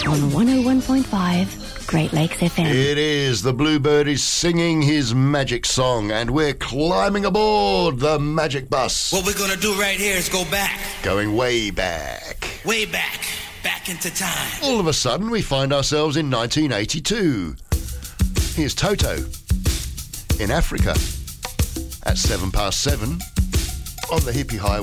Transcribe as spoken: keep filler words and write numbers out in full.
on one oh one point five Great Lakes F M. It is. The Bluebird is singing his magic song, and we're climbing aboard the magic bus. What we're going to do right here is go back. Going way back. Way back. Back into time. All of a sudden, we find ourselves in nineteen eighty-two. Here's Toto in Africa at seven past seven on the Hippie Highway.